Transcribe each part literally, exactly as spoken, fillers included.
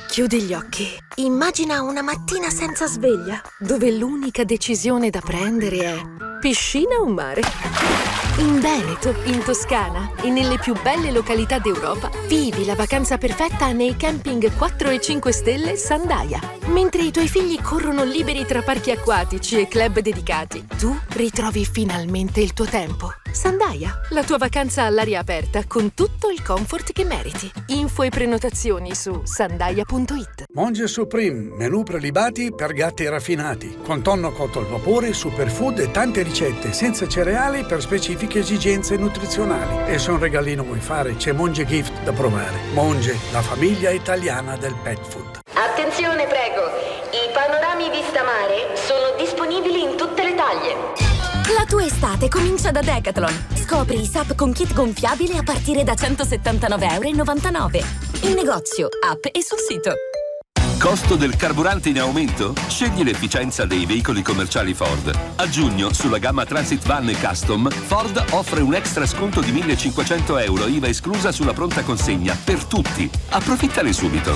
Chiudi gli occhi. Immagina una mattina senza sveglia, dove l'unica decisione da prendere è piscina o mare. In Veneto, in Toscana e nelle più belle località d'Europa, vivi la vacanza perfetta nei camping quattro e cinque stelle Sandaia. Mentre i tuoi figli corrono liberi tra parchi acquatici e club dedicati, tu ritrovi finalmente il tuo tempo. Sandaia, la tua vacanza all'aria aperta con tutto il comfort che meriti. Info e prenotazioni su sandaia punto it. Monge Supreme, menù prelibati per gatti raffinati, con tonno cotto al vapore, superfood e tante ricette senza cereali per specifiche esigenze nutrizionali. E se un regalino vuoi fare, c'è Monge Gift da provare. Monge, la famiglia italiana del pet food. Attenzione, prego, i panorami vista mare sono disponibili in tutte le taglie. La tua estate comincia da Decathlon. Scopri i S U P con kit gonfiabile a partire da centosettantanove e novantanove euro. In negozio, app e sul sito. Costo del carburante in aumento? Scegli l'efficienza dei veicoli commerciali Ford. A giugno, sulla gamma Transit Van e Custom, Ford offre un extra sconto di millecinquecento euro I V A esclusa sulla pronta consegna per tutti. Approfittane subito.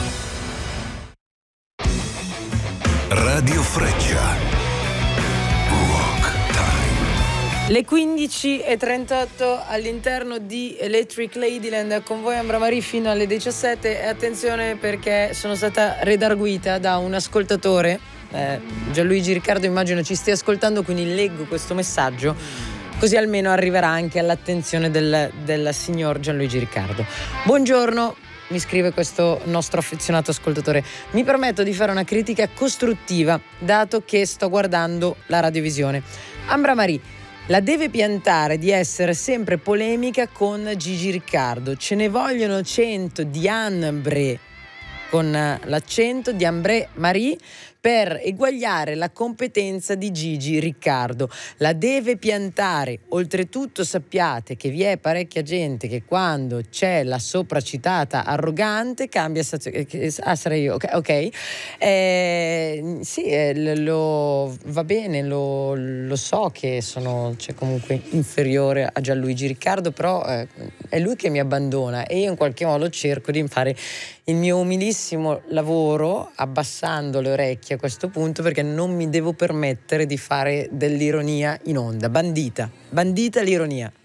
Radio Freccia. Le quindici e trentotto all'interno di Electric Ladyland, con voi Ambra Marie fino alle diciassette. E attenzione, perché sono stata redarguita da un ascoltatore, eh, Gianluigi Riccardo immagino ci stia ascoltando, quindi leggo questo messaggio così almeno arriverà anche all'attenzione del, del signor Gianluigi Riccardo. Buongiorno, mi scrive questo nostro affezionato ascoltatore, mi permetto di fare una critica costruttiva dato che sto guardando la radiovisione. Ambra Marie la deve piantare di essere sempre polemica con Gigi Riccardo. Ce ne vogliono cento di Ambre, con l'accento di Ambre Marie, per eguagliare la competenza di Gigi Riccardo. La deve piantare. Oltretutto sappiate che vi è parecchia gente che quando c'è la sopracitata arrogante cambia stazione. Ah, sarei io, ok? okay. Eh, sì, eh, lo, va bene, lo, lo so che sono cioè, comunque inferiore a Gianluigi Riccardo, però eh, è lui che mi abbandona e io in qualche modo cerco di fare il mio umilissimo lavoro abbassando le orecchie a questo punto, perché non mi devo permettere di fare dell'ironia in onda. Bandita, bandita l'ironia.